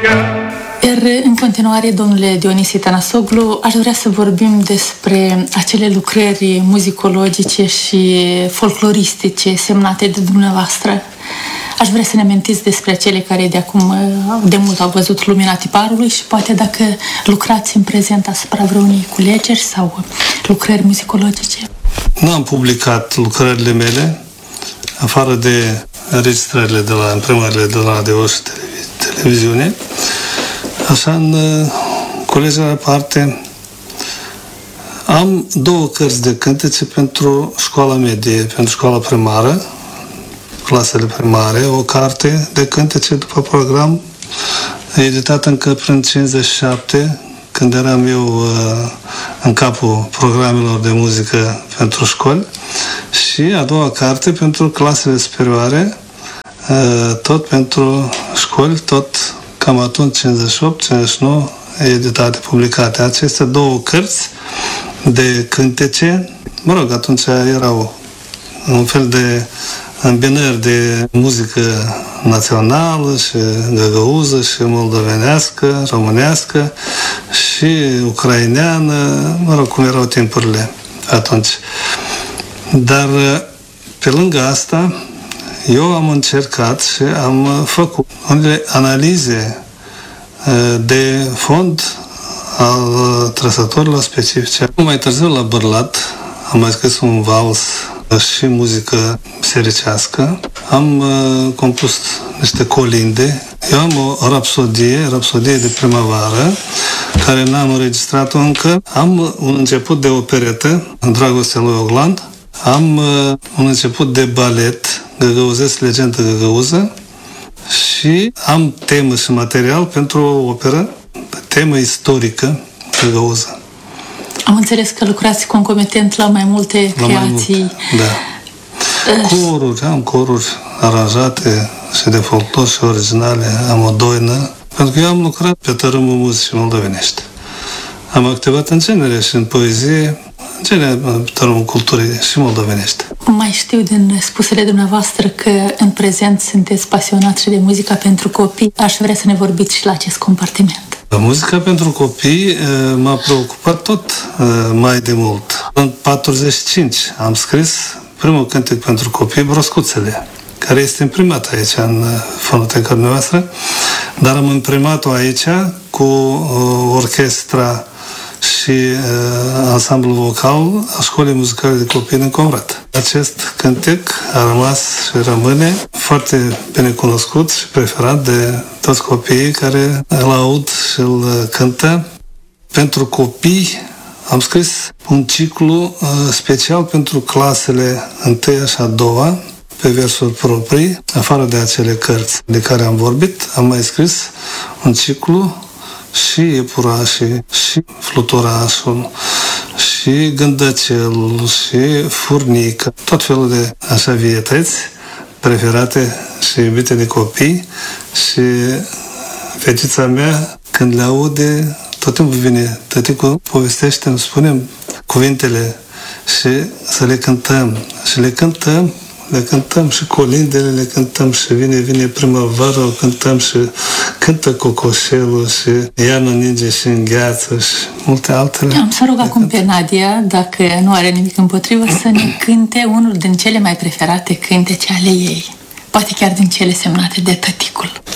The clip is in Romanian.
Iar în continuare, domnule Dionisie Tănăsoglu, aș vrea să vorbim despre acele lucrări muzicologice și folcloristice semnate de dumneavoastră. Aș vrea să ne amintiți despre cele care de acum de mult au văzut lumina tiparului și poate dacă lucrați în prezent asupra vreunei culegeri sau lucrări muzicologice. Nu am publicat lucrările mele, afară de înregistrările de la împrejurările de la Radio și televiziune. Așa, în culegerea aparte, am 2 cărți de cântece pentru școala medie, pentru școala primară, clasele primare, o carte de cântece după program, editată încă prin 57, când eram eu în capul programelor de muzică pentru școli, și a doua carte pentru clasele superioare, tot pentru școli, tot cam atunci, 58-59, editate, publicate. Aceste 2 cărți de cântece, mă rog, atunci erau un fel de îmbinări de muzică națională și găgăuză și moldovenească, românească și ucraineană, mă rog, cum erau timpurile atunci. Dar pe lângă asta, eu am încercat și am făcut unele analize de fond al trăsătorilor specifice. Mai târziu la Bârlat am mai scris un vals și muzică sericească. Am compus niște colinde. Eu am o rapsodie de primăvară, care n-am înregistrat-o încă. Am un început de operetă, în Dragostea lui Ogland. Am un început de balet, Găgăuzesc, legendă găgăuză, și am temă și material pentru o operă, temă istorică găgăuză. Am înțeles că lucrați concomitent la mai multe creații. Da. Am coruri aranjate și de folclor și originale, am o doină, pentru că eu am lucrat pe tărâmul muzicii moldovenești. Am activat în genere și în poezie, în genere pe tărâmul culturii și moldovenești. Mai știu din spusele dumneavoastră că în prezent sunteți pasionați și de muzica pentru copii. Aș vrea să ne vorbiți și la acest compartiment. Muzica pentru copii m-a preocupat tot mai de mult. În 45 am scris primul cântec pentru copii, Broscuțele, care este imprimat aici în fonoteca noastră, dar am imprimat-o aici cu orchestra și ansamblu vocal a Școlii Muzicale de Copii în Comrat. Acest cântec a rămas și rămâne foarte bine cunoscut și preferat de toți copiii care îl aud și îl cântă. Pentru copii am scris un ciclu special pentru clasele 1 și a 2 pe versuri proprii, afară de acele cărți de care am vorbit. Am mai scris un ciclu și iepurașii, și fluturașul, și gândăcelul, și furnică, tot felul de așa vietăți preferate și iubite de copii. Și fetița mea, când le aude, tot timpul vine: tăticu, povestește, îmi spunem cuvintele și să le cântăm. Și le cântăm și colindele, le cântăm și vine primăvară, o cântăm și cântă cocoșelul și iarnă ninge și în gheață și multe altele. Am să rog acum pe Nadia, dacă nu are nimic împotrivă, să ne cânte unul din cele mai preferate cântece ale ei. Poate chiar din cele semnate de tăticul.